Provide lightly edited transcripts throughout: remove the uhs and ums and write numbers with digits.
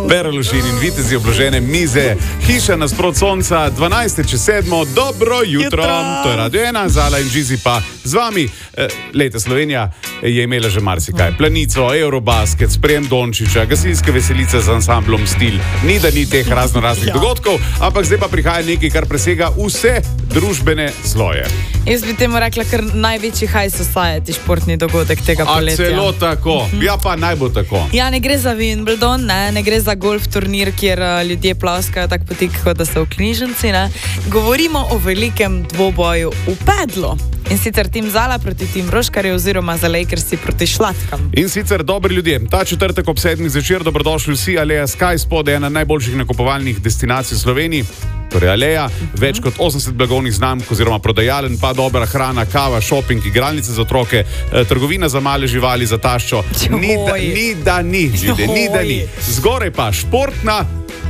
Perlušin in vitezi obložene mize, hiša nasprot sonca, 12:07, dobro jutro. To je Radio 1, Zala in Žizi pa z vami. Lejte, Slovenija je imela že marsikaj. Planico, Eurobasket, sprejem Dončiča, gasilske veselice z ansamblom Stil. Ni da ni teh raznoraznih dogodkov, ampak zdaj pa prihaja nekaj, kar presega vse družbene sloje. Jaz bi temu rekla, kar največji high society športni dogodek tega poletja. A celo tako? Ja, pa naj bo tako. Ja, ne gre za Wimbledon, ne gre za golf turnir, kjer ljudje ploskajo tak potik, kot da so v knjižnici, ne. Govorimo o velikem dvoboju v pedlu. In sicer tim Zala proti tim Roškarju oziroma za Lakersi proti Šlatkam. In sicer dobri ljudje, ta četrtek ob 7. zvečer dobrodošli vsi, Aleja Sky Spot je ena najboljših nakupovalnih destinacij v Sloveniji. Torej Aleja, več kot 80 blagovnih znamk oziroma prodajalen, pa dobra hrana, kava, šoping, igralnice za otroke, trgovina za male živali, za taščo. Ni da ni. Zgoraj pa športna,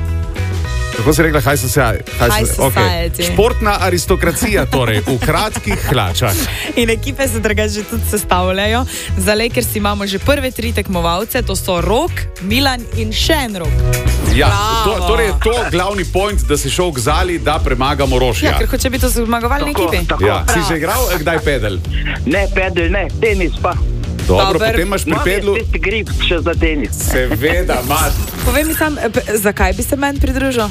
kako si rekla, high society. Okay. Športna aristokracija, torej v kratkih hlačah. In ekipe se drugače tudi sestavljajo. Za Lakers imamo že prve 3 tekmovalce, to so Rok, Milan in še en Rok. Ja, torej je to glavni point, da si šel k Zali, da premagamo Rošja. Ja, ker hoče biti v zmagovalni ekipi. Ja. Si že igral, kdaj pedel? Ne, pedel ne, tenis pa. Dobro, potem imaš pri pedlu... Imam grip še za tenis. Seveda, mat. Povej mi sam, zakaj bi se meni pridružil?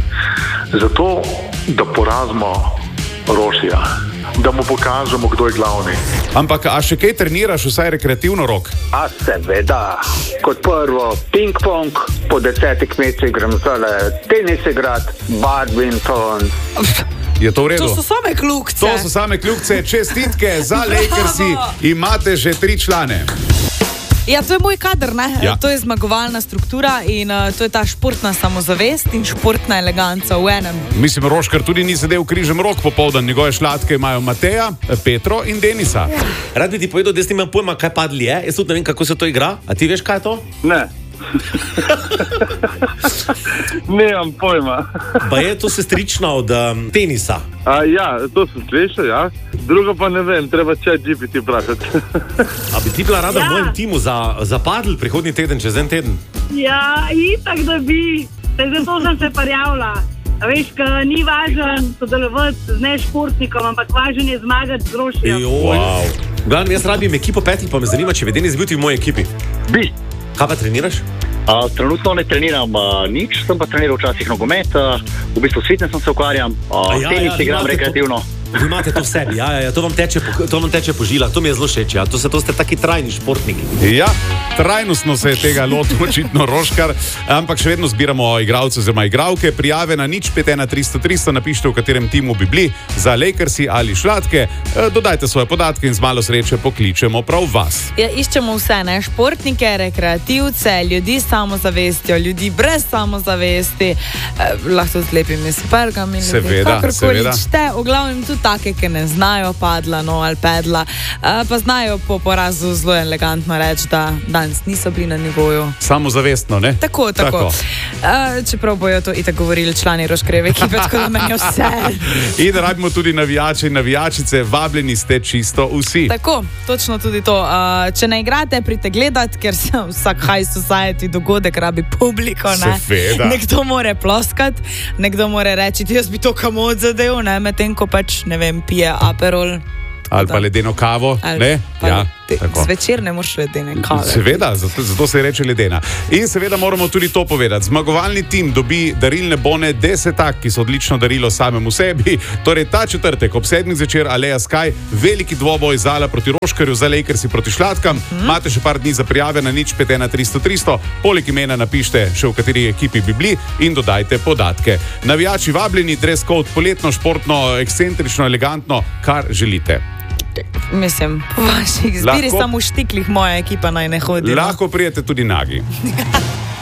Zato, da porazimo Rošija, da mu pokažemo, kdo je glavni. Ampak, a še kaj treniraš, vsaj rekreativno, Rok? A seveda, kot prvo ping-pong, po 10 mesecih grem zale tenis igrat, badminton. Je to v redu? To so same kljukce. To so same kljukce, čestitke za Lakersi, imate že 3 člane. Ja, to je moj kader, ne? Ja. To je zmagovalna struktura in to je ta športna samozavest in športna eleganca v enem. Mislim, Roškar tudi ni sedel križem rok popoldan, njegove Šlatke imajo Mateja, Petro in Denisa. Rad bi ti povedal, da jaz nimam pojma, kaj padli je. Jaz tudi ne vem, kako se to igra. A ti veš, kaj je to? Ne. Nemam pojma. Pa je to sestrična od tenisa. Ja, to sem slišal, ja. Drugo pa ne vem, treba ChatGPT vprašati. A bi ti bila rada v mojem timu za padl prihodnji teden, čez en teden? Ja, itak da bi. Zato sem se prijavila. Veš, ka ni važno sodelovati z nešportnikom, ampak važno je zmagati z Rošjem. Wow. Glavno, jaz rabim ekipo 5, pa me zanima, če bi Denis bil ti v moji ekipi. Bi. Kaj pa treniraš? Trenutno ne treniram nič, sem pa treniral včasih nogomet, v bistvu s fitnessom se ukvarjam, tenis igram rekreativno. Vi imate to v sebi, to vam teče po žilah, to mi je zelo všeč, to ste taki trajni športniki. Ja, trajnostno se je tega lotil očitno Roškar, ampak še vedno zbiramo igralce oziroma igralke. Prijave na 051 300 300, napišite, v katerem timu bi bili, za Lakersi ali Šlatke, dodajte svoje podatke in z malo sreče pokličemo prav vas. Ja, iščemo vse, ne? Športnike, rekreativce, ljudi s samozavestjo, ljudi brez samozavesti, lahko z lepimi supergami, kakorkoli čte, v glavnem tudi take, ki ne znajo padla, ali pedla, pa znajo po porazu zelo elegantno reči, da danes niso bili na nivoju. Samozavestno, ne? Tako. Čeprav bojo to itak govorili člani Roškarjeve ekipe, tako da meni vse. In rabimo tudi navijače in navijačice, vabljeni ste čisto vsi. Tako, točno tudi to. Če ne igrate, pridite gledat, ker se vsak high society dogodek rabi publiko, ne? Seveda. Nekdo more ploskat, nekdo more reči, jaz bi to kam odzadev, ne? Medtem ko pač ne vem, pije Aperol. Ali pa ledeno kavo, ne? Ja, zvečer ne moraš ledene kave. Seveda, zato se reče ledena. In seveda moramo tudi to povedati. Zmagovalni tim dobi darilne bone Desetak, ki so odlično darilo samemu sebi. Torej ta četrtek ob 7. zvečer Aleja Sky, veliki dvoboj Zala proti Roškarju, za Lakersi proti Šlatkam. Imate še par dni za prijave na 051 300 300. Poleg imena napište še v kateri ekipi bi bili in dodajte podatke. Navijači vabljeni, dress code poletno, športno, ekscentrično, elegantno, kar želite. Mislim, po vaših izbiri samo v štiklih moja ekipa naj ne hodi. Lahko prijete tudi nagi.